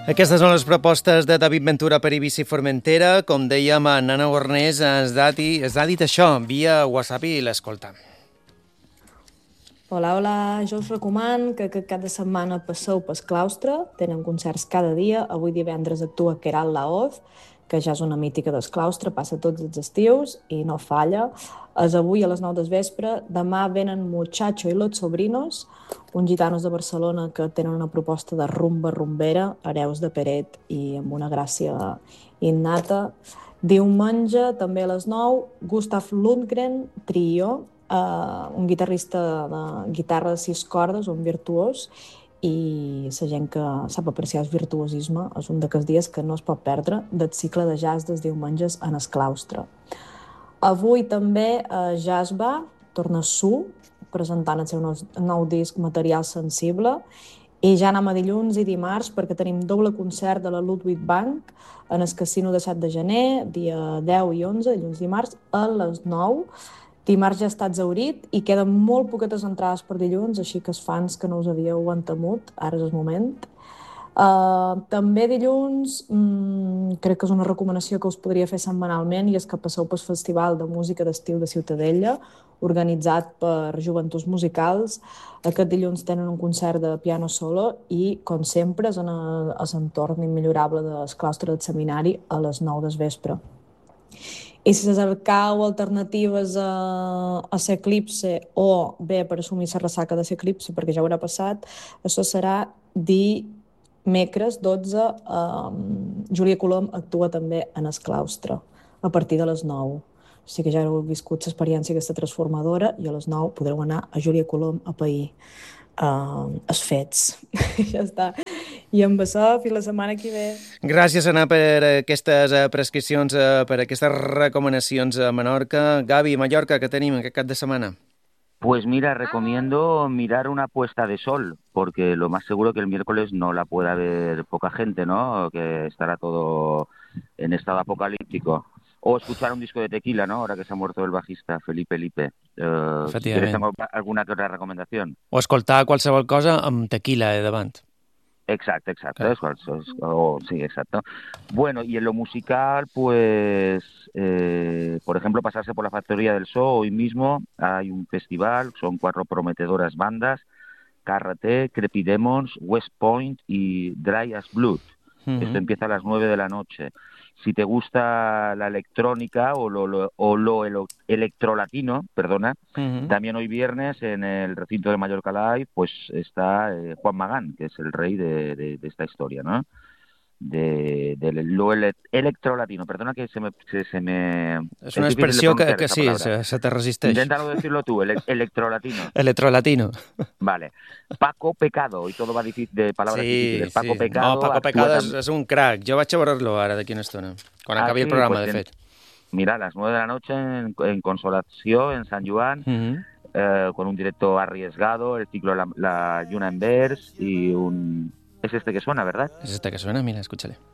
Aquestes són les propostes de David Ventura per Eivissa i Formentera. Com dèiem, Nana Gornés ens ha dit això via WhatsApp i l'escolta. Hola, jo us recomano que aquest cap de setmana passeu pel claustre, tenen concerts cada dia, avui divendres actua Queralt La Hoz, que ja és una mítica del claustre, passa tots els estius i no falla. És avui a les 9 del vespre, demà venen Muchacho i Los Sobrinos, uns gitanos de Barcelona que tenen una proposta de rumba rumbera, hereus de Peret i amb una gràcia innata. Diumenge, també a les 9, Gustav Lundgren Trio, un guitarrista de guitarra de 6 cordes, un virtuós, i la gent que sap apreciar el virtuosisme és un d'aquests dies que no es pot perdre del cicle de jazz dels diumenges en el claustre. Avui també Jazz Bar torna Su, presentant el seu nou disc Material Sensible, i ja anem a dilluns i dimarts perquè tenim doble concert de la Ludwig Bank en el Casino de 7 de gener, dia 10 i 11, dilluns i dimarts, a les 9. Dimarts ja està exhaurit i queden molt poquetes entrades per dilluns, així que els fans que no us havíeu entemut, ara és el moment. També dilluns, crec que és una recomanació que us podria fer setmanalment, i és que passeu pel Festival de Música d'Estiu de Ciutadella, organitzat per Joventuts Musicals. Aquest dilluns tenen un concert de piano solo i, com sempre, és en l'entorn immillorable del claustre del seminari a les 9 del vespre. I si cercau alternatives a l'eclipse o bé per assumir la ressaca de l'eclipse, perquè ja haurà passat, això serà dimecres 12. Júlia Colom actua també en el claustre a partir de les 9. O sigui que ja heu viscut l'experiència aquesta transformadora i a les 9 podreu anar a Júlia Colom a pair els fets. Ja està. I amb això, fins la setmana que ve. Gràcies, Anna, per aquestes prescripcions, per aquestes recomanacions a Menorca. Gavi, Mallorca, què tenim aquest cap de setmana? Pues mira, recomiendo mirar una puesta de sol, porque lo más seguro que el miércoles no la pueda ver poca gente, ¿no? Que estará todo en estado apocalíptico. O escuchar un disco de Tequila, ¿no? Ahora que se ha muerto el bajista, Felipe Lipe. Si quieres, tengo alguna que otra recomendación. O escoltar qualsevol cosa amb tequila davant. Exacto. Sí, exacto. Bueno, y en lo musical, pues, por ejemplo, pasarse por la Factoría del Show. Hoy mismo hay un festival, son 4 prometedoras bandas: KRT, Crepidemons, West Point y Dry as Blood. Esto empieza a las 9 de la noche. Si te gusta la electrónica o lo electrolatino, perdona, también hoy viernes en el recinto de Mallorca Live pues está Juan Magán, que es el rey de esta historia, ¿no? De lo electrolatino. Perdona que se me... Es una expresión que sí, se te resiste. Inténtalo decirlo tú, electrolatino. Electrolatino. Vale. Paco Pecado, y todo va de palabras difíciles. Paco Pecado... No, Paco Pecado és un crack. Jo vaig a veure-lo ara d'aquí una estona, quan acabi el programa, pues, de fet. Mira, a las 9 de la noche en Consolación, en San Joan, con un directo arriesgado, el ciclo La Lluna en Vers y un... Es este que suena, ¿verdad? Es este que suena, mira, escúchale.